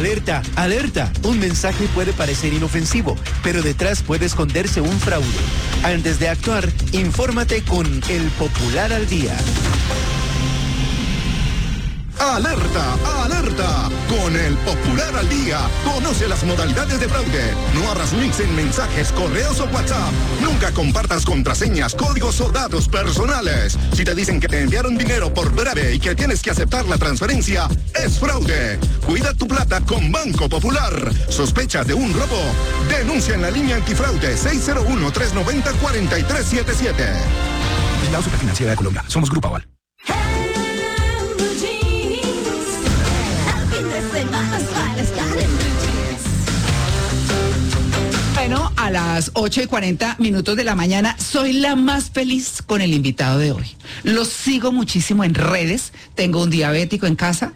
Alerta, alerta. Un mensaje puede parecer inofensivo, pero detrás puede esconderse un fraude. Antes de actuar, infórmate con El Popular al Día. ¡Alerta! ¡Alerta! Con El Popular al Día, conoce las modalidades de fraude. No abras links en mensajes, correos o WhatsApp. Nunca compartas contraseñas, códigos o datos personales. Si te dicen que te enviaron dinero por breve y que tienes que aceptar la transferencia, es fraude. Cuida tu plata con Banco Popular. ¿Sospecha de un robo? Denuncia en la línea antifraude 601-390-4377. La Superfinanciera de Colombia. Somos Grupo Aval. Bueno, a las 8:40 de la mañana soy la más feliz con el invitado de hoy. Lo sigo muchísimo en redes, tengo un diabético en casa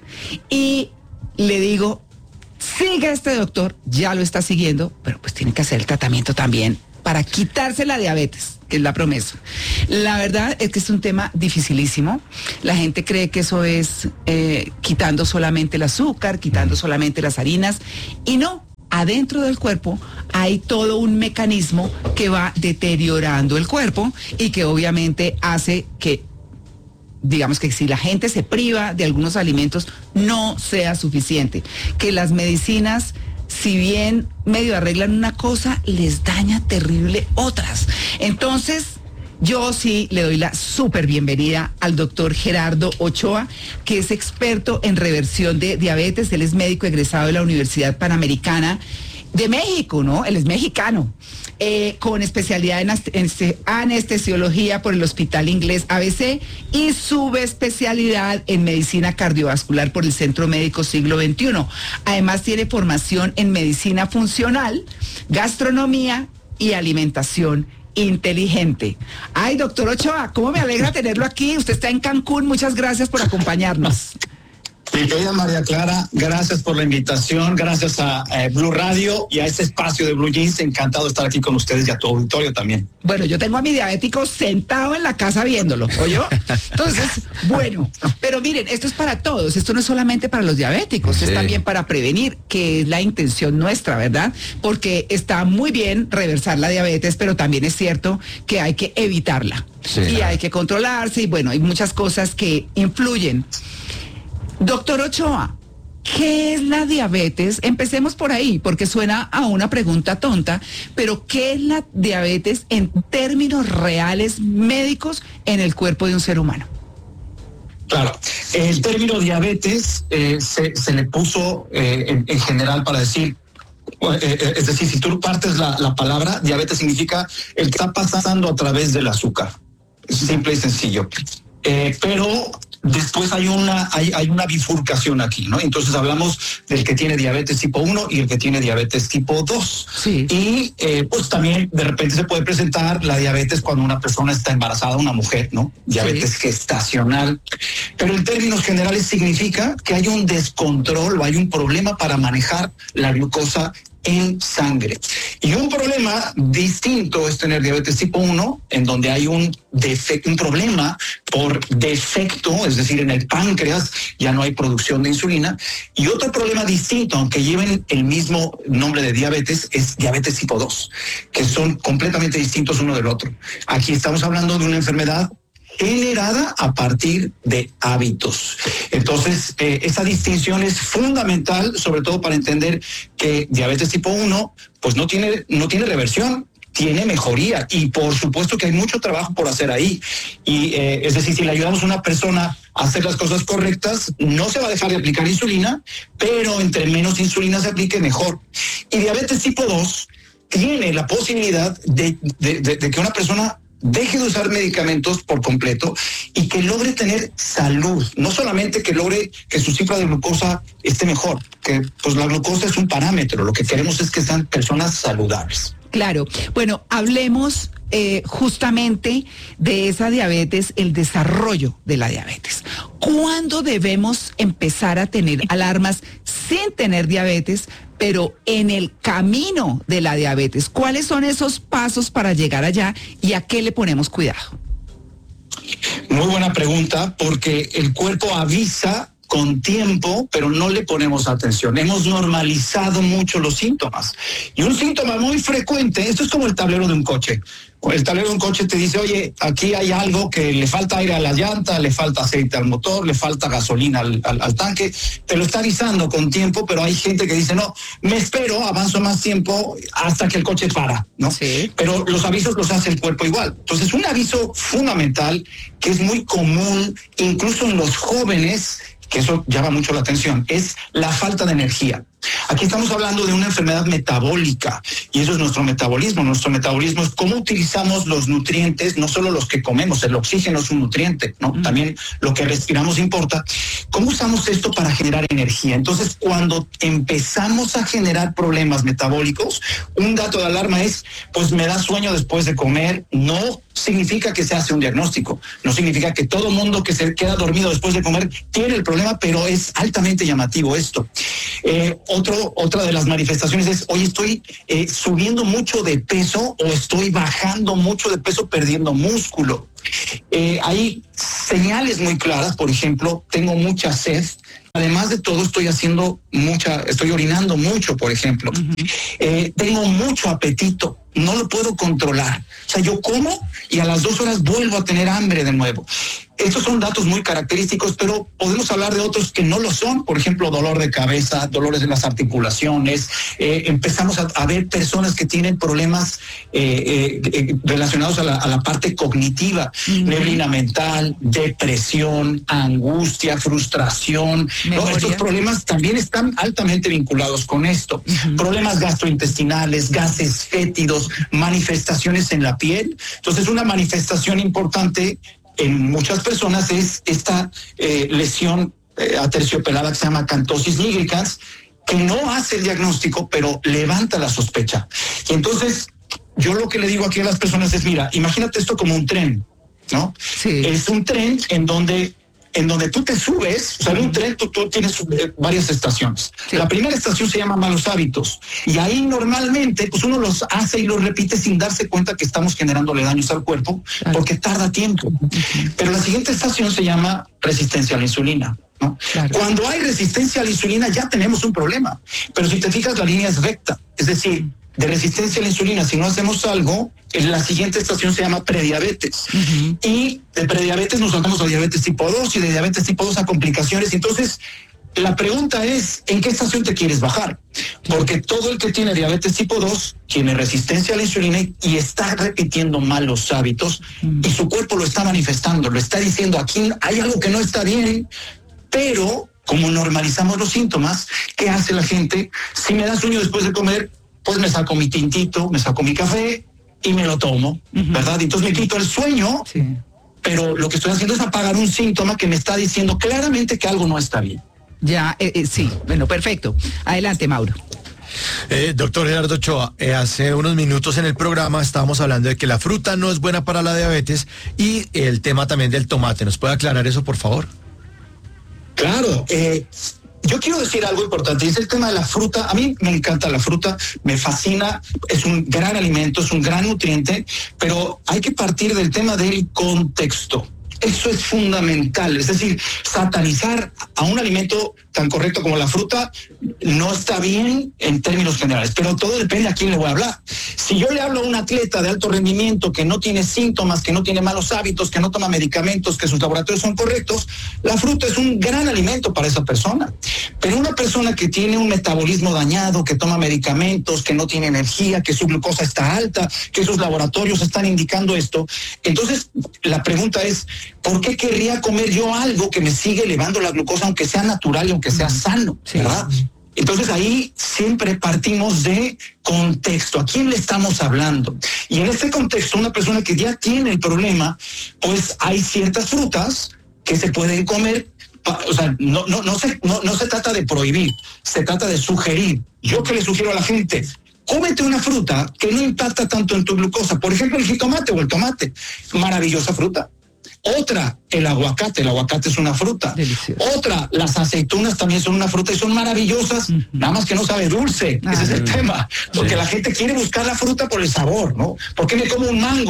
y le digo, siga a este doctor, ya lo está siguiendo, pero pues tiene que hacer el tratamiento también para quitarse la diabetes, que es la promesa. La verdad es que es un tema dificilísimo. La gente cree que eso es quitando solamente el azúcar, quitando solamente las harinas, y no. Adentro del cuerpo hay todo un mecanismo que va deteriorando el cuerpo y que obviamente hace que, digamos que si la gente se priva de algunos alimentos, no sea suficiente. Que las medicinas, si bien medio arreglan una cosa, les daña terrible otras. Entonces, yo sí le doy la súper bienvenida al doctor Gerardo Ochoa, que es experto en reversión de diabetes. Él es médico egresado de la Universidad Panamericana de México, ¿no? Él es mexicano, con especialidad en anestesiología por el Hospital Inglés ABC y subespecialidad en medicina cardiovascular por el Centro Médico Siglo XXI. Además tiene formación en medicina funcional, gastronomía y alimentación inteligente. Ay, doctor Ochoa, cómo me alegra tenerlo aquí. Usted está en Cancún. Muchas gracias por acompañarnos. Mi querida María Clara, gracias por la invitación, gracias a Blue Radio y a este espacio de Blue Jeans. Encantado de estar aquí con ustedes y a tu auditorio también. Bueno, yo tengo a mi diabético sentado en la casa viéndolo, ¿oyó? Entonces, bueno, pero miren, esto es para todos, esto no es solamente para los diabéticos, es también para prevenir, que es la intención nuestra, ¿verdad? Porque está muy bien reversar la diabetes, pero también es cierto que hay que evitarla y hay que controlarse y bueno, hay muchas cosas que influyen. Doctor Ochoa, ¿qué es la diabetes? Empecemos por ahí, porque suena a una pregunta tonta, pero ¿qué es la diabetes en términos reales médicos en el cuerpo de un ser humano? Claro, el término diabetes se le puso en general para decir, es decir, si tú partes la palabra, diabetes significa el que está pasando a través del azúcar. Es simple y sencillo. Pero después hay una bifurcación aquí, ¿no? Entonces hablamos del que tiene diabetes tipo 1 y el que tiene diabetes tipo 2. Sí. Y pues también de repente se puede presentar la diabetes cuando una persona está embarazada, una mujer, ¿no? Diabetes gestacional. Pero en términos generales significa que hay un descontrol o hay un problema para manejar la glucosa en sangre. Y un problema distinto es tener diabetes tipo 1, en donde hay un problema por defecto, es decir, en el páncreas ya no hay producción de insulina. Y otro problema distinto, aunque lleven el mismo nombre de diabetes, es diabetes tipo 2, que son completamente distintos uno del otro. Aquí estamos hablando de una enfermedad generada a partir de hábitos. Entonces, esa distinción es fundamental, sobre todo para entender que diabetes tipo 1, pues no tiene reversión, tiene mejoría, y por supuesto que hay mucho trabajo por hacer ahí. Y es decir, si le ayudamos a una persona a hacer las cosas correctas, no se va a dejar de aplicar insulina, pero entre menos insulina se aplique, mejor. Y diabetes tipo 2 tiene la posibilidad de que una persona deje de usar medicamentos por completo y que logre tener salud, no solamente que logre que su cifra de glucosa esté mejor, que pues la glucosa es un parámetro, lo que queremos es que sean personas saludables. Claro, bueno, hablemos justamente de esa diabetes, el desarrollo de la diabetes. ¿Cuándo debemos empezar a tener alarmas sin tener diabetes, pero en el camino de la diabetes? ¿Cuáles son esos pasos para llegar allá y a qué le ponemos cuidado? Muy buena pregunta, porque el cuerpo avisa con tiempo, pero no le ponemos atención. Hemos normalizado mucho los síntomas. Y un síntoma muy frecuente, esto es como el tablero de un coche. El tablero de un coche te dice, oye, aquí hay algo que le falta aire a la llanta, le falta aceite al motor, le falta gasolina al tanque. Te lo está avisando con tiempo, pero hay gente que dice, no, me espero, avanzo más tiempo hasta que el coche para, ¿no? Sí. Pero los avisos los hace el cuerpo igual. Entonces, un aviso fundamental que es muy común, incluso en los jóvenes, que eso llama mucho la atención, es la falta de energía. Aquí estamos hablando de una enfermedad metabólica y eso es nuestro metabolismo. Nuestro metabolismo es cómo utilizamos los nutrientes, no solo los que comemos, el oxígeno es un nutriente, ¿no? También lo que respiramos importa. ¿Cómo usamos esto para generar energía? Entonces, cuando empezamos a generar problemas metabólicos, un dato de alarma es, pues me da sueño después de comer. No significa que se hace un diagnóstico, no significa que todo mundo que se queda dormido después de comer tiene el problema, pero es altamente llamativo esto. Otra de las manifestaciones es, hoy estoy subiendo mucho de peso o estoy bajando mucho de peso, perdiendo músculo. Hay señales muy claras, por ejemplo, tengo mucha sed. Además de todo, estoy orinando mucho, por ejemplo. Tengo mucho apetito, no lo puedo controlar. O sea, yo como y a las 2 horas vuelvo a tener hambre de nuevo. Estos son datos muy característicos, pero podemos hablar de otros que no lo son. Por ejemplo, dolor de cabeza, dolores en las articulaciones. Empezamos a ver personas que tienen problemas relacionados a la parte cognitiva, neblina mental, depresión, angustia, frustración. ¿No? Estos problemas también están altamente vinculados con esto. Problemas gastrointestinales, gases fétidos, manifestaciones en la piel. Entonces, una manifestación importante en muchas personas es esta lesión aterciopelada que se llama acantosis nigricans, que no hace el diagnóstico, pero levanta la sospecha. Y entonces, yo lo que le digo aquí a las personas es, mira, imagínate esto como un tren, ¿no? Sí. Es un tren en donde tú te subes, o sea, en un tren tú tienes varias estaciones. Sí. La primera estación se llama malos hábitos y ahí normalmente pues uno los hace y los repite sin darse cuenta que estamos generándole daños al cuerpo, claro, porque tarda tiempo. Pero la siguiente estación se llama resistencia a la insulina, ¿no? Claro. Cuando hay resistencia a la insulina ya tenemos un problema, pero si te fijas la línea es recta, es decir, de resistencia a la insulina, si no hacemos algo, en la siguiente estación se llama prediabetes. Y de prediabetes nos saltamos a diabetes tipo 2 y de diabetes tipo 2 a complicaciones. Entonces, la pregunta es, ¿en qué estación te quieres bajar? Porque todo el que tiene diabetes tipo 2 tiene resistencia a la insulina y está repitiendo malos hábitos y su cuerpo lo está manifestando, lo está diciendo, aquí hay algo que no está bien, pero como normalizamos los síntomas, ¿qué hace la gente? Si me da sueño después de comer, pues me saco mi tintito, me saco mi café y me lo tomo, ¿verdad? Entonces me quito el sueño, sí, pero lo que estoy haciendo es apagar un síntoma que me está diciendo claramente que algo no está bien. Ya, sí, bueno, perfecto. Adelante, Mauro. Doctor Gerardo Ochoa, hace unos minutos en el programa estábamos hablando de que la fruta no es buena para la diabetes y el tema también del tomate. ¿Nos puede aclarar eso, por favor? Claro, yo quiero decir algo importante, es el tema de la fruta. A mí me encanta la fruta, me fascina, es un gran alimento, es un gran nutriente, pero hay que partir del tema del contexto. Eso es fundamental, es decir, satanizar a un alimento tan correcto como la fruta no está bien en términos generales, pero todo depende a quién le voy a hablar. Si yo le hablo a un atleta de alto rendimiento que no tiene síntomas, que no tiene malos hábitos, que no toma medicamentos, que sus laboratorios son correctos, la fruta es un gran alimento para esa persona. Pero una persona que tiene un metabolismo dañado, que toma medicamentos, que no tiene energía, que su glucosa está alta, que sus laboratorios están indicando esto, entonces la pregunta es, ¿por qué querría comer yo algo que me sigue elevando la glucosa, aunque sea natural y aunque sea sano, ¿verdad? Entonces ahí siempre partimos de contexto, ¿a quién le estamos hablando? Y en este contexto, una persona que ya tiene el problema, pues hay ciertas frutas que se pueden comer, o sea, no se trata de prohibir, se trata de sugerir. Yo que le sugiero a la gente, cómete una fruta que no impacta tanto en tu glucosa, por ejemplo el jitomate o el tomate, maravillosa fruta. Otra, el aguacate es una fruta. Delicioso. Otra, las aceitunas también son una fruta y son maravillosas, nada más que no sabe dulce, ese es el tema, porque la gente quiere buscar la fruta por el sabor, ¿no? ¿Por qué me como un mango?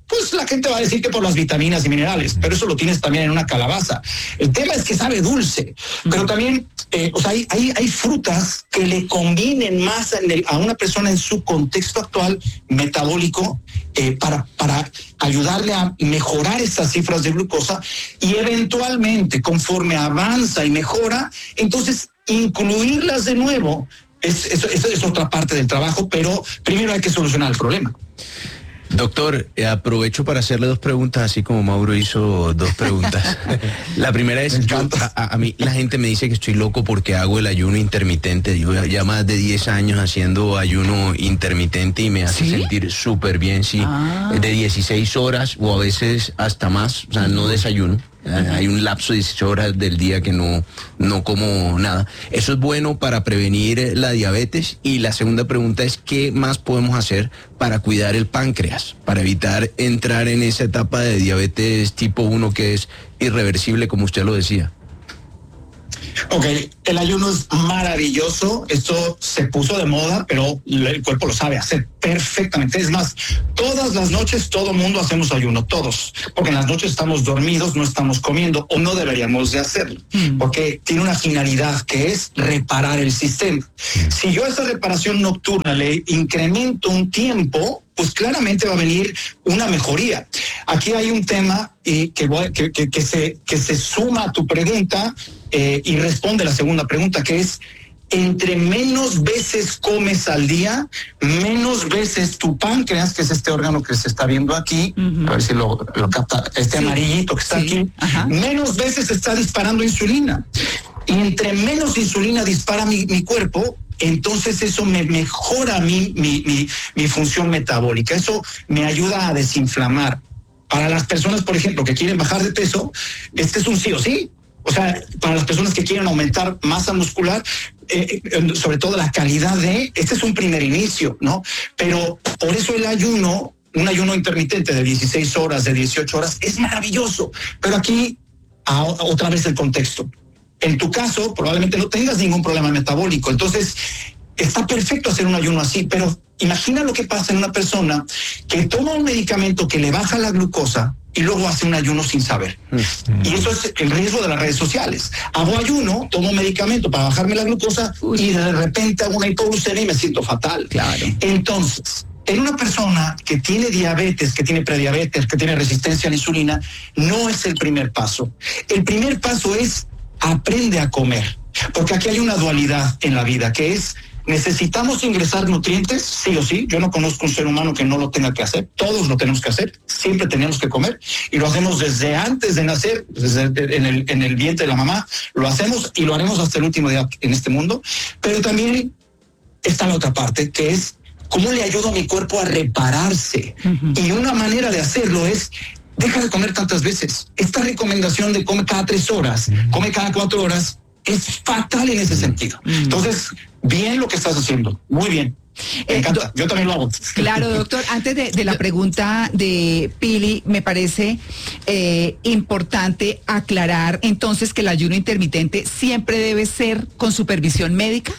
Pues la gente va a decir que por las vitaminas y minerales, pero eso lo tienes también en una calabaza. El tema es que sabe dulce, pero también, hay frutas que le combinen más a una persona en su contexto actual metabólico para ayudarle a mejorar estas cifras de glucosa y eventualmente, conforme avanza y mejora, entonces incluirlas de nuevo. Eso es otra parte del trabajo, pero primero hay que solucionar el problema. Doctor, aprovecho para hacerle 2 preguntas, así como Mauro hizo 2 preguntas. La primera es, a mí la gente me dice que estoy loco porque hago el ayuno intermitente. Yo ya más de 10 años haciendo ayuno intermitente y me hace sentir súper bien, sí. De 16 horas o a veces hasta más, o sea, no desayuno. Hay un lapso de 18 horas del día que no como nada. ¿Eso es bueno para prevenir la diabetes? Y la segunda pregunta es, ¿qué más podemos hacer para cuidar el páncreas? Para evitar entrar en esa etapa de diabetes tipo 1 que es irreversible, como usted lo decía. Ok, el ayuno es maravilloso, esto se puso de moda, pero el cuerpo lo sabe hacer perfectamente. Es más, todas las noches todo mundo hacemos ayuno, todos, porque en las noches estamos dormidos, no estamos comiendo o no deberíamos de hacerlo, porque tiene una finalidad que es reparar el sistema. Si yo a esa reparación nocturna le incremento un tiempo, pues claramente va a venir una mejoría. Aquí hay un tema que se suma a tu pregunta y responde la segunda pregunta, que es: entre menos veces comes al día, menos veces tu páncreas, que es este órgano que se está viendo aquí, a ver si lo capta, amarillito que está aquí, menos veces está disparando insulina. Y entre menos insulina dispara mi cuerpo, entonces eso me mejora mi función metabólica. Eso me ayuda a desinflamar. Para las personas, por ejemplo, que quieren bajar de peso, este es un sí o sí. O sea, para las personas que quieren aumentar masa muscular, sobre todo la calidad este es un primer inicio, ¿no? Pero por eso el ayuno, un ayuno intermitente de 16 horas, de 18 horas, es maravilloso. Pero aquí, otra vez el contexto. En tu caso, probablemente no tengas ningún problema metabólico. Entonces, está perfecto hacer un ayuno así, pero imagina lo que pasa en una persona que toma un medicamento que le baja la glucosa y luego hace un ayuno sin saber. Y eso es el riesgo de las redes sociales. Hago ayuno, tomo medicamento para bajarme la glucosa y de repente hago una hipoglucemia y me siento fatal. Claro. Entonces, en una persona que tiene diabetes, que tiene prediabetes, que tiene resistencia a la insulina, no es el primer paso. El primer paso es: aprende a comer. Porque aquí hay una dualidad en la vida, que es: necesitamos ingresar nutrientes, sí o sí. Yo no conozco un ser humano que no lo tenga que hacer. Todos lo tenemos que hacer. Siempre tenemos que comer. Y lo hacemos desde antes de nacer, en el vientre de la mamá. Lo hacemos y lo haremos hasta el último día en este mundo. Pero también está la otra parte, que es: ¿cómo le ayudo a mi cuerpo a repararse? Y una manera de hacerlo es: deja de comer tantas veces. Esta recomendación de come cada 3 horas, come cada 4 horas, es fatal en ese sentido. Entonces, bien lo que estás haciendo, muy bien. Me encanta, yo también lo hago. Claro, doctor, antes de la pregunta de Pili, me parece importante aclarar entonces que el ayuno intermitente siempre debe ser con supervisión médica.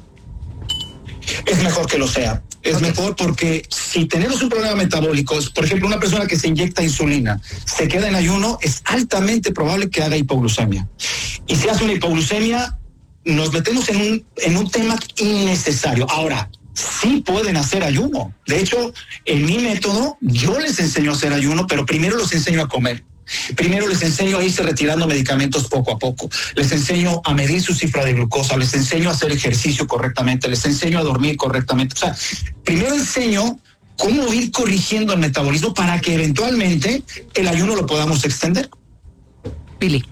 Es mejor que lo sea. Es mejor porque si tenemos un problema metabólico, por ejemplo, una persona que se inyecta insulina, se queda en ayuno, es altamente probable que haga hipoglucemia. Y si hace una hipoglucemia, nos metemos en un tema innecesario. Ahora, sí pueden hacer ayuno. De hecho, en mi método, yo les enseño a hacer ayuno, pero primero los enseño a comer. Primero les enseño a irse retirando medicamentos poco a poco. Les enseño a medir su cifra de glucosa, les enseño a hacer ejercicio correctamente, les enseño a dormir correctamente. O sea, primero enseño cómo ir corrigiendo el metabolismo para que eventualmente el ayuno lo podamos extender. Pili.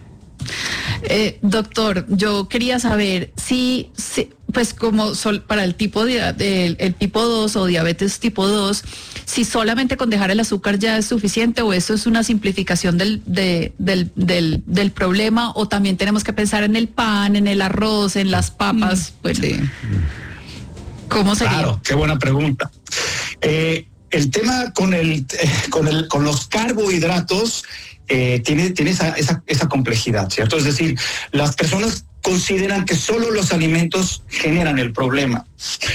Doctor, yo quería saber si pues como para el tipo el tipo 2 o diabetes tipo 2, si solamente con dejar el azúcar ya es suficiente o eso es una simplificación del problema, o también tenemos que pensar en el pan, en el arroz, en las papas, pues ¿cómo sería? Claro, qué buena pregunta. El tema con los carbohidratos tiene esa complejidad, ¿cierto? Es decir, las personas consideran que solo los alimentos generan el problema.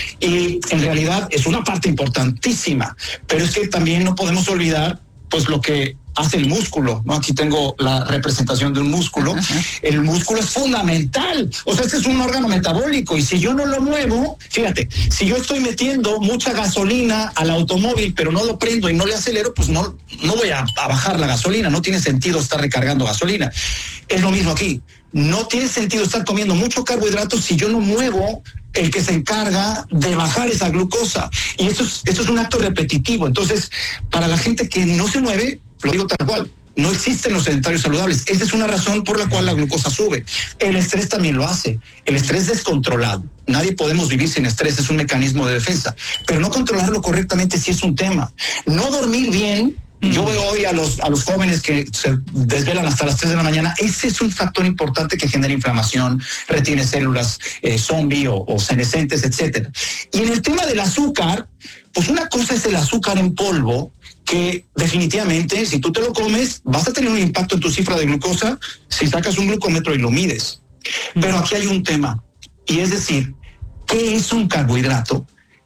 Y en realidad es una parte importantísima, pero es que también no podemos olvidar pues lo que hace el músculo, ¿no? Aquí tengo la representación de un músculo. El músculo es fundamental. O sea, este es un órgano metabólico y si yo no lo muevo, fíjate, si yo estoy metiendo mucha gasolina al automóvil, pero no lo prendo y no le acelero, pues no voy a bajar la gasolina. No tiene sentido estar recargando gasolina. Es lo mismo aquí. No tiene sentido estar comiendo mucho carbohidratos si yo no muevo el que se encarga de bajar esa glucosa. Y esto es un acto repetitivo. Entonces, para la gente que no se mueve, lo digo tal cual, no existen los sedentarios saludables. Esa es una razón por la cual la glucosa sube. El estrés también lo hace. El estrés descontrolado. Nadie podemos vivir sin estrés, es un mecanismo de defensa. Pero no controlarlo correctamente sí es un tema. No dormir bien. Yo veo hoy a los jóvenes que se desvelan hasta las 3 de la mañana. Ese es un factor importante que genera inflamación, retiene células zombie o senescentes, etcétera. Y en el tema del azúcar, pues una cosa es el azúcar en polvo, que definitivamente si tú te lo comes vas a tener un impacto en tu cifra de glucosa si sacas un glucómetro y lo mides. Pero aquí hay un tema, y es decir, ¿qué es un carbohidrato?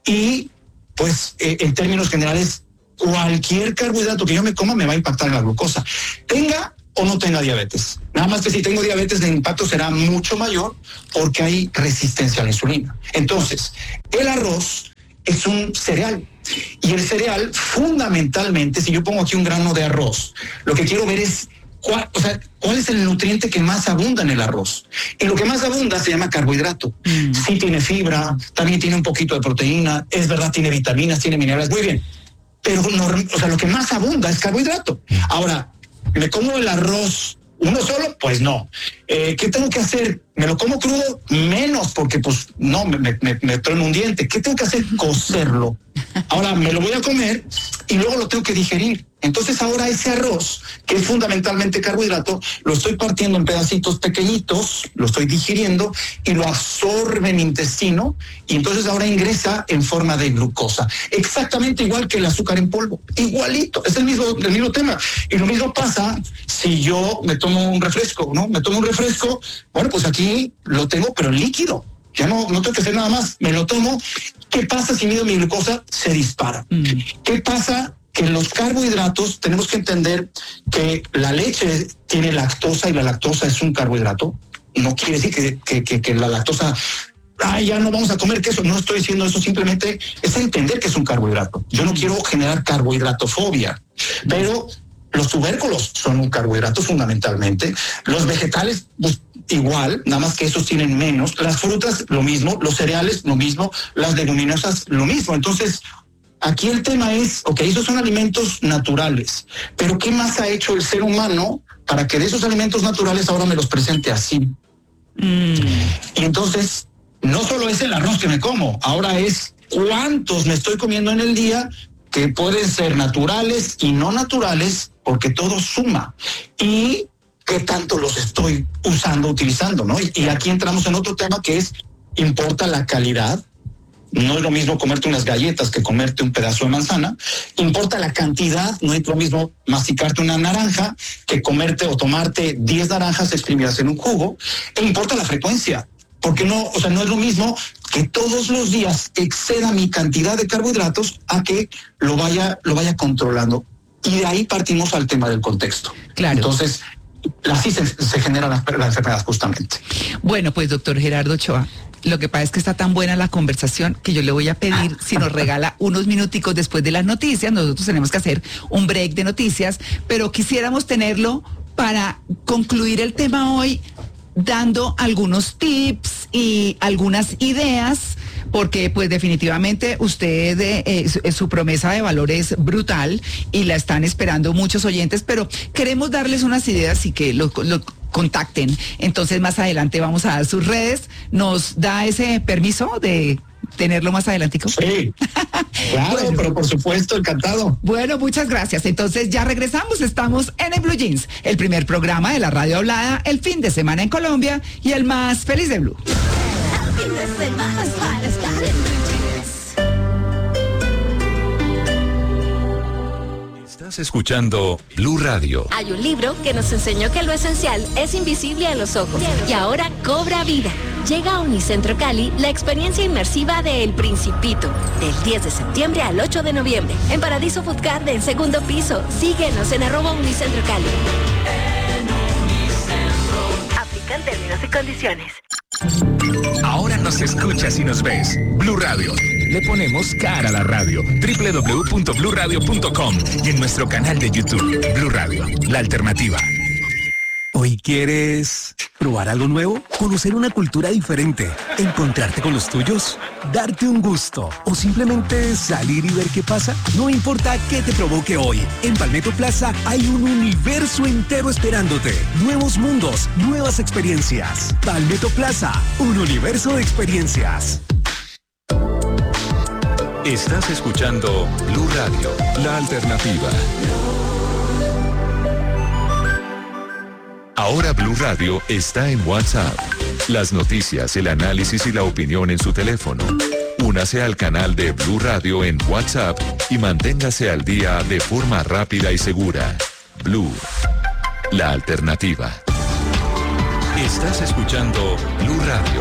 Y pues en términos generales, cualquier carbohidrato que yo me coma me va a impactar en la glucosa, tenga o no tenga diabetes. Nada más que si tengo diabetes, el impacto será mucho mayor porque hay resistencia a la insulina. Entonces, el arroz es un cereal. Y el cereal, fundamentalmente, si yo pongo aquí un grano de arroz, lo que quiero ver es cuál es el nutriente que más abunda en el arroz. Y lo que más abunda se llama carbohidrato. Sí tiene fibra, también tiene un poquito de proteína, es verdad, tiene vitaminas, tiene minerales, muy bien. Pero lo que más abunda es carbohidrato. Ahora, ¿me como el arroz uno solo? Pues no. ¿Qué tengo que hacer? ¿Me lo como crudo? Menos, porque pues no, me trueno un diente. ¿Qué tengo que hacer? Cocerlo. Ahora me lo voy a comer y luego lo tengo que digerir. Entonces ahora ese arroz, que es fundamentalmente carbohidrato, lo estoy partiendo en pedacitos pequeñitos, lo estoy digiriendo y lo absorbe mi intestino y entonces ahora ingresa en forma de glucosa. Exactamente igual que el azúcar en polvo. Igualito. Es el mismo tema. Y lo mismo pasa si yo me tomo un refresco, ¿no? Me tomo un refresco, bueno, pues aquí lo tengo, pero líquido. Ya no tengo que hacer nada más. Me lo tomo. ¿Qué pasa si mido mi glucosa? Se dispara. ¿Qué pasa? Que los carbohidratos tenemos que entender que la leche tiene lactosa y la lactosa es un carbohidrato. No quiere decir que la lactosa, ya no vamos a comer queso. No estoy diciendo eso, simplemente es entender que es un carbohidrato. Yo no quiero generar carbohidratofobia, pero los tubérculos son un carbohidrato fundamentalmente. Los vegetales, pues igual, nada más que esos tienen menos. Las frutas, lo mismo. Los cereales, lo mismo. Las leguminosas, lo mismo. Entonces, aquí el tema es, esos son alimentos naturales, pero ¿qué más ha hecho el ser humano para que de esos alimentos naturales ahora me los presente así? Y entonces, no solo es el arroz que me como, ahora es cuántos me estoy comiendo en el día, que pueden ser naturales y no naturales, porque todo suma. Y qué tanto los estoy utilizando, ¿no? Y aquí entramos en otro tema que es, importa la calidad. No es lo mismo comerte unas galletas que comerte un pedazo de manzana. Importa la cantidad, no es lo mismo masticarte una naranja que comerte o tomarte 10 naranjas exprimidas en un jugo. E importa la frecuencia, porque no es lo mismo que todos los días exceda mi cantidad de carbohidratos a que lo vaya controlando. Y de ahí partimos al tema del contexto. Claro. Entonces, así se generan las enfermedades justamente. Bueno, pues doctor Gerardo Ochoa, lo que pasa es que está tan buena la conversación que yo le voy a pedir si nos regala unos minuticos después de las noticias. Nosotros tenemos que hacer un break de noticias, pero quisiéramos tenerlo para concluir el tema hoy dando algunos tips y algunas ideas, porque pues definitivamente usted, su promesa de valor es brutal y la están esperando muchos oyentes, pero queremos darles unas ideas y que lo contacten. Entonces más adelante vamos a dar sus redes. ¿Nos da ese permiso de tenerlo más adelantico? Sí, claro, bueno, pero por supuesto, encantado. Bueno, muchas gracias. Entonces ya regresamos, estamos en el Blue Jeans, el primer programa de la radio hablada, el fin de semana en Colombia y el más feliz de Blue. El fin de semana es para estar en Blue Jeans. Estás escuchando Blue Radio. Hay un libro que nos enseñó que lo esencial es invisible a los ojos y ahora cobra vida. Llega a Unicentro Cali la experiencia inmersiva de El Principito, del 10 de septiembre al 8 de noviembre, en Paradiso Food Garden, segundo piso. Síguenos en @Unicentro Cali. Aplican términos y condiciones. Ahora nos escuchas y nos ves. Blue Radio. Le ponemos cara a la radio. www.bluradio.com y en nuestro canal de YouTube. Blue Radio, la alternativa. ¿Hoy quieres probar algo nuevo? ¿Conocer una cultura diferente? ¿Encontrarte con los tuyos? ¿Darte un gusto? ¿O simplemente salir y ver qué pasa? No importa qué te provoque hoy. En Palmetto Plaza hay un universo entero esperándote. Nuevos mundos, nuevas experiencias. Palmetto Plaza, un universo de experiencias. Estás escuchando Blue Radio, la alternativa. Ahora Blue Radio está en WhatsApp. Las noticias, el análisis y la opinión en su teléfono. Únase al canal de Blue Radio en WhatsApp y manténgase al día de forma rápida y segura. Blue, la alternativa. Estás escuchando Blue Radio.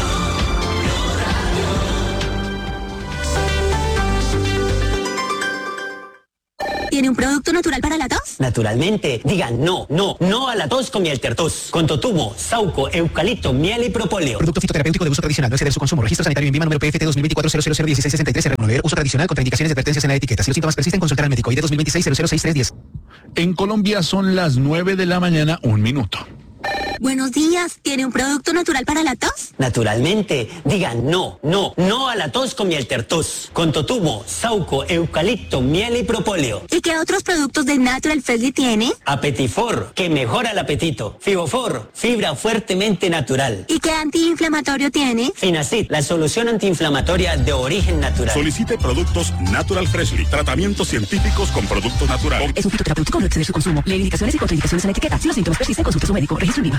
¿Tiene un producto natural para la tos? Naturalmente. Digan no a la tos con miel tertos. Con totumo, sauco, eucalipto, miel y propóleo. Producto fitoterapéutico de uso tradicional. No exceder su consumo. Registro sanitario en Vima número PFT 2024-001663. Remover. Uso tradicional. Contraindicaciones y advertencias en la etiqueta. Si los síntomas persisten, consultar al médico. ID 2026-006310. En Colombia son las 9 de la mañana, 1 minuto. Buenos días. ¿Tiene un producto natural para la tos? Naturalmente. Digan no a la tos con miel tertos. Con totumo, sauco, eucalipto, miel y propóleo. ¿Y qué otros productos de Natural Freshly tiene? Apetifor, que mejora el apetito. Fibofor, fibra fuertemente natural. ¿Y qué antiinflamatorio tiene? Finacid, la solución antiinflamatoria de origen natural. Solicite productos Natural Freshly. Tratamientos científicos con productos naturales. Es un fitoterapéutico, no exceder su consumo. Lee indicaciones y contraindicaciones en la etiqueta. Si los síntomas persisten, consulte a su médico. Registro en Vima.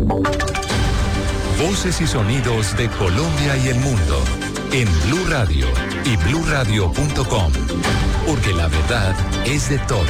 Voces y sonidos de Colombia y el mundo en Blue Radio y bluradio.com, porque la verdad es de todos.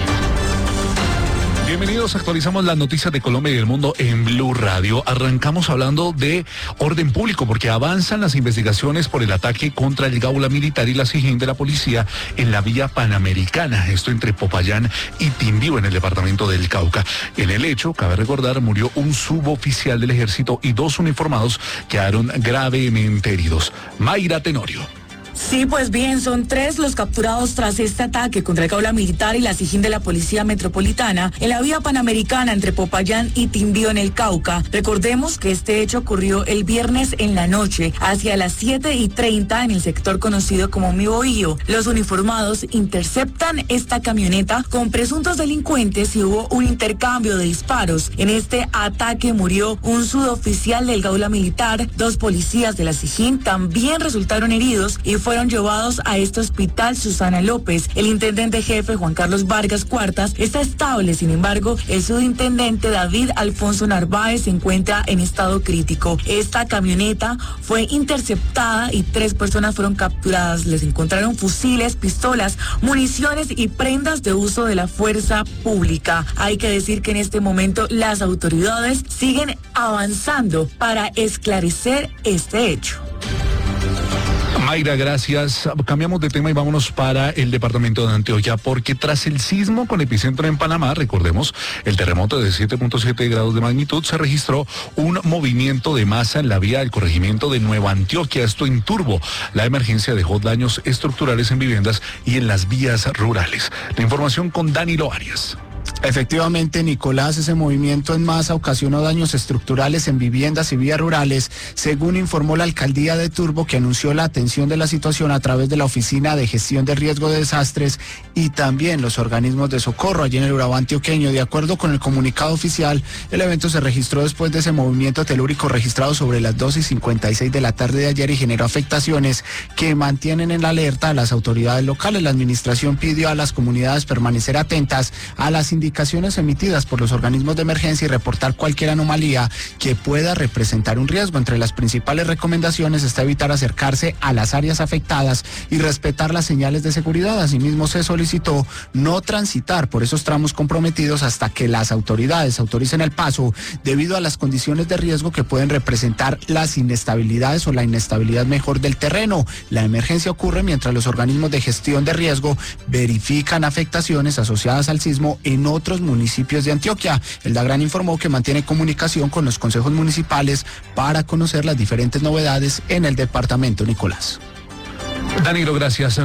Bienvenidos, actualizamos las noticias de Colombia y el mundo en Blue Radio. Arrancamos hablando de orden público porque avanzan las investigaciones por el ataque contra el Gaula Militar y la SIJIN de la policía en la vía Panamericana, esto entre Popayán y Timbío en el departamento del Cauca. En el hecho, cabe recordar, murió un suboficial del ejército y 2 uniformados quedaron gravemente heridos. Mayra Tenorio. Sí, pues bien, son 3 los capturados tras este ataque contra el Gaula Militar y la SIJIN de la Policía Metropolitana en la vía Panamericana entre Popayán y Timbío en el Cauca. Recordemos que este hecho ocurrió el viernes en la noche, hacia las 7:30 en el sector conocido como Mi Bohío. Los uniformados interceptan esta camioneta con presuntos delincuentes y hubo un intercambio de disparos. En este ataque murió un suboficial del Gaula Militar, 2 policías de la SIJIN también resultaron heridos y fueron llevados a este hospital Susana López. El intendente jefe Juan Carlos Vargas Cuartas está estable, sin embargo, el subintendente David Alfonso Narváez se encuentra en estado crítico. Esta camioneta fue interceptada y 3 personas fueron capturadas. Les encontraron fusiles, pistolas, municiones y prendas de uso de la fuerza pública. Hay que decir que en este momento las autoridades siguen avanzando para esclarecer este hecho. Mayra, gracias. Cambiamos de tema y vámonos para el departamento de Antioquia, porque tras el sismo con epicentro en Panamá, recordemos, el terremoto de 7.7 grados de magnitud, se registró un movimiento de masa en la vía del corregimiento de Nueva Antioquia, esto en Turbo. La emergencia dejó daños estructurales en viviendas y en las vías rurales. La información con Danilo Arias. Efectivamente, Nicolás, ese movimiento en masa ocasionó daños estructurales en viviendas y vías rurales, según informó la alcaldía de Turbo, que anunció la atención de la situación a través de la Oficina de Gestión de Riesgo de Desastres y también los organismos de socorro allí en el Urabá antioqueño. De acuerdo con el comunicado oficial, el evento se registró después de ese movimiento telúrico registrado sobre las 2:56 de la tarde de ayer y generó afectaciones que mantienen en la alerta a las autoridades locales. La administración pidió a las comunidades permanecer atentas a las indicaciones indicaciones emitidas por los organismos de emergencia y reportar cualquier anomalía que pueda representar un riesgo. Entre las principales recomendaciones está evitar acercarse a las áreas afectadas y respetar las señales de seguridad. Asimismo, se solicitó no transitar por esos tramos comprometidos hasta que las autoridades autoricen el paso debido a las condiciones de riesgo que pueden representar las inestabilidades o la inestabilidad mejor del terreno. La emergencia ocurre mientras los organismos de gestión de riesgo verifican afectaciones asociadas al sismo en otros municipios de Antioquia. El DAGRAN informó que mantiene comunicación con los consejos municipales para conocer las diferentes novedades en el departamento. Nicolás. Danilo, gracias.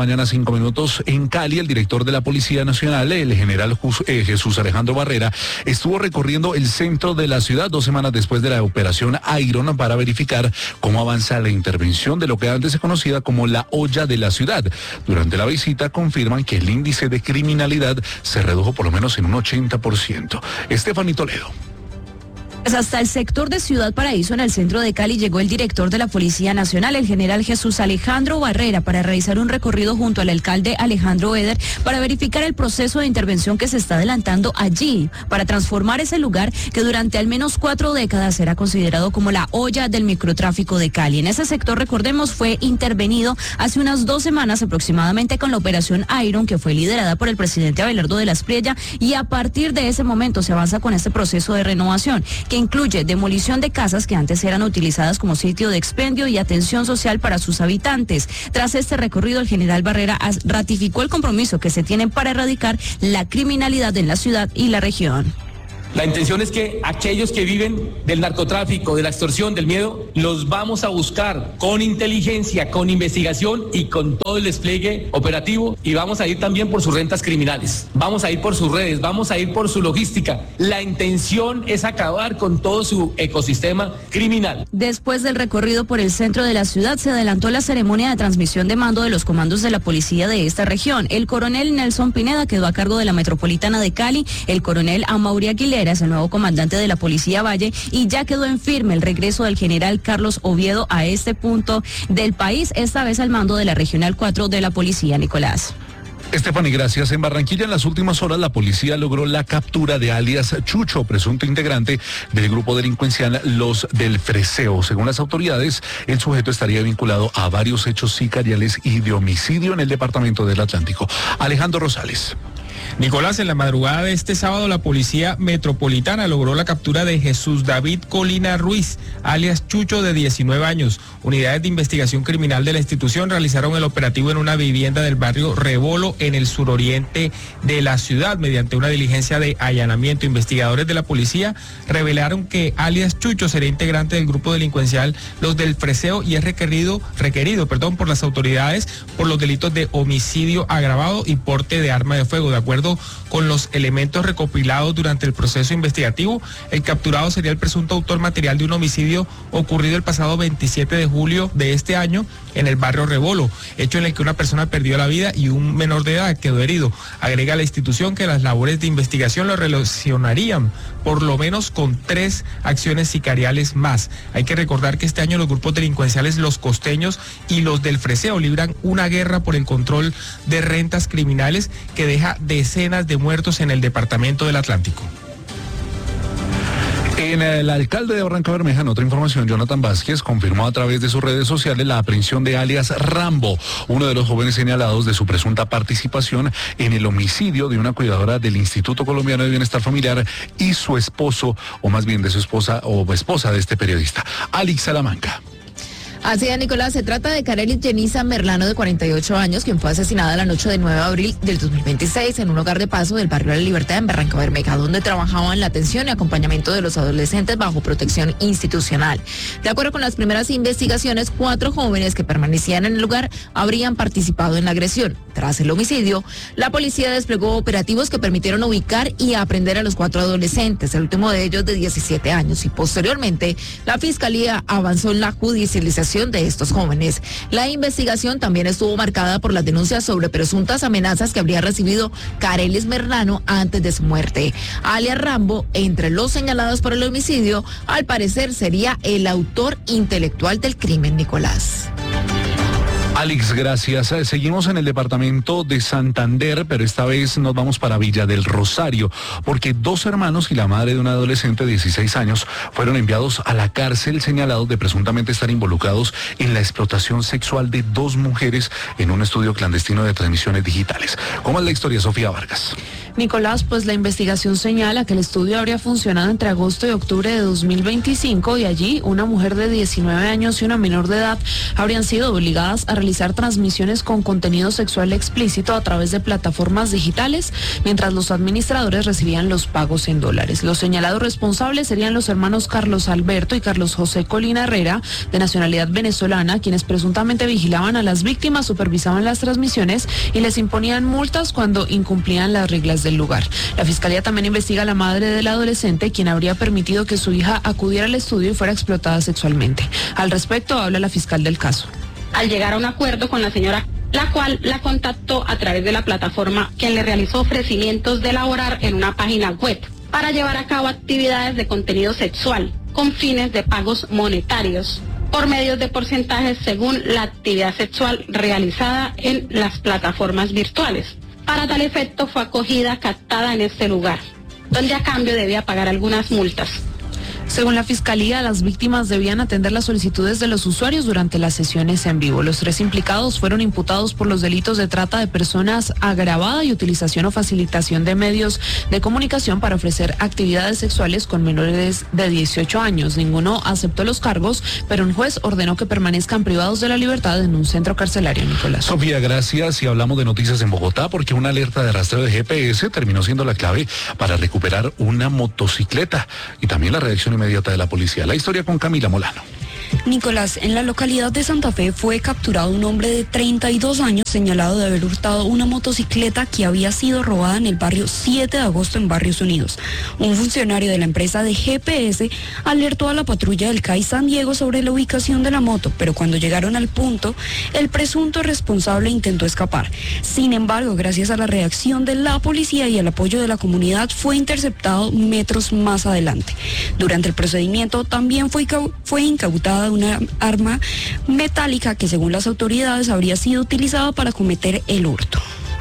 9:05 a.m. En Cali, el director de la Policía Nacional, el general Jesús Alejandro Barrera, estuvo recorriendo el centro de la ciudad 2 semanas después de la operación Iron para verificar cómo avanza la intervención de lo que antes se conocía como la olla de la ciudad. Durante la visita confirman que el índice de criminalidad se redujo por lo menos en un 80%. Estefanía Toledo. Pues hasta el sector de Ciudad Paraíso, en el centro de Cali, llegó el director de la Policía Nacional, el general Jesús Alejandro Barrera, para realizar un recorrido junto al alcalde Alejandro Eder para verificar el proceso de intervención que se está adelantando allí para transformar ese lugar que durante al menos 4 décadas era considerado como la olla del microtráfico de Cali. En ese sector, recordemos, fue intervenido hace unas 2 semanas aproximadamente con la operación Iron, que fue liderada por el presidente Abelardo de la Espriella, y a partir de ese momento se avanza con este proceso de renovación, que incluye demolición de casas que antes eran utilizadas como sitio de expendio y atención social para sus habitantes. Tras este recorrido, el general Barrera ratificó el compromiso que se tiene para erradicar la criminalidad en la ciudad y la región. La intención es que aquellos que viven del narcotráfico, de la extorsión, del miedo, los vamos a buscar con inteligencia, con investigación y con todo el despliegue operativo, y vamos a ir también por sus rentas criminales, vamos a ir por sus redes, vamos a ir por su logística. La intención es acabar con todo su ecosistema criminal. Después del recorrido por el centro de la ciudad, se adelantó la ceremonia de transmisión de mando de los comandos de la policía de esta región. El coronel Nelson Pineda quedó a cargo de la Metropolitana de Cali, el coronel Amaury Aguilera es el nuevo comandante de la Policía Valle, y ya quedó en firme el regreso del general Carlos Oviedo a este punto del país, esta vez al mando de la Regional 4 de la Policía. Nicolás. Estefany, gracias. En Barranquilla, en las últimas horas, la policía logró la captura de alias Chucho, presunto integrante del grupo delincuencial Los del Freseo. Según las autoridades, el sujeto estaría vinculado a varios hechos sicariales y de homicidio en el departamento del Atlántico. Alejandro Rosales. Nicolás, en la madrugada de este sábado, la Policía Metropolitana logró la captura de Jesús David Colina Ruiz, alias Chucho, de 19 años. Unidades de investigación criminal de la institución realizaron el operativo en una vivienda del barrio Rebolo, en el suroriente de la ciudad. Mediante una diligencia de allanamiento, investigadores de la policía revelaron que alias Chucho sería integrante del grupo delincuencial Los del Freseo y es requerido por las autoridades por los delitos de homicidio agravado y porte de arma de fuego. De acuerdo con los elementos recopilados durante el proceso investigativo, el capturado sería el presunto autor material de un homicidio ocurrido el pasado 27 de julio de este año en el barrio Rebolo, hecho en el que una persona perdió la vida y un menor de edad quedó herido. Agrega la institución que las labores de investigación lo relacionarían por lo menos con 3 acciones sicariales más. Hay que recordar que este año los grupos delincuenciales Los Costeños y Los del Freseo libran una guerra por el control de rentas criminales que deja decenas de muertos en el departamento del Atlántico. El alcalde de Barranca Bermeja, en otra información, Jonathan Vázquez, confirmó a través de sus redes sociales la aprehensión de alias Rambo, uno de los jóvenes señalados de su presunta participación en el homicidio de una cuidadora del Instituto Colombiano de Bienestar Familiar y su esposo, o más bien de su esposa o esposa de este periodista, Alex Salamanca. Así es, Nicolás, se trata de Carelis Jenisa Merlano, de 48 años, quien fue asesinada la noche del 9 de abril del 2026 en un hogar de paso del barrio de la Libertad en Barranca Bermeja, donde trabajaba en la atención y acompañamiento de los adolescentes bajo protección institucional. De acuerdo con las primeras investigaciones, 4 jóvenes que permanecían en el lugar habrían participado en la agresión. Tras el homicidio, la policía desplegó operativos que permitieron ubicar y aprender a los 4 adolescentes, el último de ellos de 17 años, y posteriormente la Fiscalía avanzó en la judicialización de estos jóvenes. La investigación también estuvo marcada por las denuncias sobre presuntas amenazas que habría recibido Carelis Merlano antes de su muerte. Alias Rambo, entre los señalados por el homicidio, al parecer sería el autor intelectual del crimen. Nicolás. Alex, gracias. Seguimos en el departamento de Santander, pero esta vez nos vamos para Villa del Rosario, porque 2 hermanos y la madre de un adolescente de 16 años fueron enviados a la cárcel señalados de presuntamente estar involucrados en la explotación sexual de 2 mujeres en un estudio clandestino de transmisiones digitales. ¿Cómo es la historia, Sofía Vargas? Nicolás, pues la investigación señala que el estudio habría funcionado entre agosto y octubre de 2025 y allí una mujer de 19 años y una menor de edad habrían sido obligadas a realizar transmisiones con contenido sexual explícito a través de plataformas digitales, mientras los administradores recibían los pagos en dólares. Los señalados responsables serían los hermanos Carlos Alberto y Carlos José Colina Herrera, de nacionalidad venezolana, quienes presuntamente vigilaban a las víctimas, supervisaban las transmisiones y les imponían multas cuando incumplían las reglas del lugar. La fiscalía también investiga a la madre del adolescente, quien habría permitido que su hija acudiera al estudio y fuera explotada sexualmente. Al respecto habla la fiscal del caso. Al llegar a un acuerdo con la señora, la cual la contactó a través de la plataforma, quien le realizó ofrecimientos de laborar en una página web para llevar a cabo actividades de contenido sexual con fines de pagos monetarios por medios de porcentajes según la actividad sexual realizada en las plataformas virtuales. Para tal efecto fue acogida, captada en este lugar, donde a cambio debía pagar algunas multas. Según la Fiscalía, las víctimas debían atender las solicitudes de los usuarios durante las sesiones en vivo. Los 3 implicados fueron imputados por los delitos de trata de personas agravada y utilización o facilitación de medios de comunicación para ofrecer actividades sexuales con menores de 18 años. Ninguno aceptó los cargos, pero un juez ordenó que permanezcan privados de la libertad en un centro carcelario, Nicolás. Sofía, gracias. Y hablamos de noticias en Bogotá, porque una alerta de rastreo de GPS terminó siendo la clave para recuperar una motocicleta y también la reacción inmediata de la policía. La historia con Camila Molano. Nicolás, en la localidad de Santa Fe fue capturado un hombre de 32 años señalado de haber hurtado una motocicleta que había sido robada en el barrio 7 de agosto en Barrios Unidos. Un funcionario de la empresa de GPS alertó a la patrulla del CAI San Diego sobre la ubicación de la moto, pero cuando llegaron al punto, el presunto responsable intentó escapar. Sin embargo, gracias a la reacción de la policía y el apoyo de la comunidad, fue interceptado metros más adelante. Durante el procedimiento también fue incautada una arma metálica que, según las autoridades, habría sido utilizada para cometer el hurto.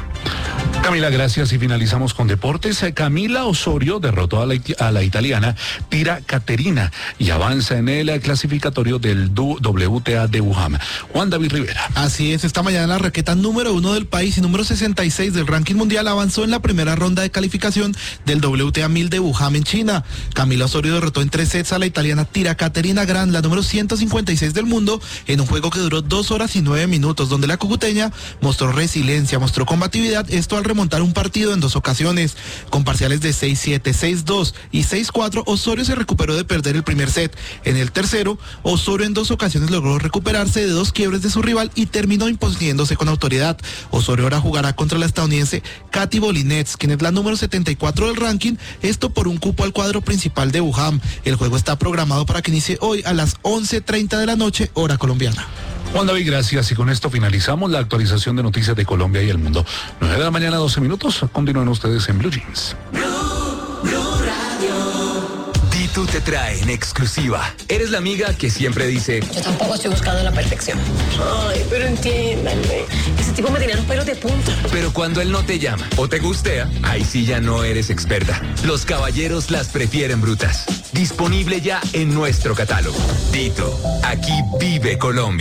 Camila, gracias. Y finalizamos con deportes. Camila Osorio derrotó a la italiana Tira Caterina y avanza en el clasificatorio del WTA de Wuhan. Juan David Rivera. Así es, esta mañana la raqueta número 1 del país y número 66 del ranking mundial avanzó en la primera ronda de calificación del WTA 1000 de Wuhan en China. Camila Osorio derrotó en 3 sets a la italiana Tira Caterina Gran, la número 156 del mundo, en un juego que duró 2 horas y 9 minutos, donde la cucuteña mostró resiliencia, mostró combatividad, esto al remontar un partido en 2 ocasiones. Con parciales de 6-7, 6-2 y 6-4, Osorio se recuperó de perder el primer set. En el tercero, Osorio en 2 ocasiones logró recuperarse de 2 quiebres de su rival y terminó imponiéndose con autoridad. Osorio ahora jugará contra la estadounidense Katy Bolinets, quien es la número 74 del ranking, esto por un cupo al cuadro principal de Wuhan. El juego está programado para que inicie hoy a las 11:30 de la noche, hora colombiana. Juan David, gracias. Y con esto finalizamos la actualización de noticias de Colombia y el mundo. 9 de la mañana, 12 minutos. Continúen ustedes en Blue Jeans. Ditu te trae en exclusiva. Eres la amiga que siempre dice: yo tampoco estoy buscando la perfección. Ay, pero entiéndanme. Ese tipo me tenía los pelos de punta. Pero cuando él no te llama o te gustea, ahí sí ya no eres experta. Los caballeros las prefieren brutas. Disponible ya en nuestro catálogo. Ditu, aquí vive Colombia.